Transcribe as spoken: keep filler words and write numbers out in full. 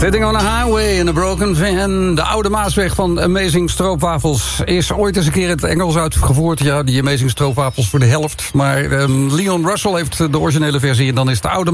Sitting on a highway in a broken van. De oude Maasweg van Amazing Stroopwafels is ooit eens een keer in het Engels uitgevoerd. Ja, die Amazing Stroopwafels voor de helft. Maar um, Leon Russell heeft de originele versie en dan is de oude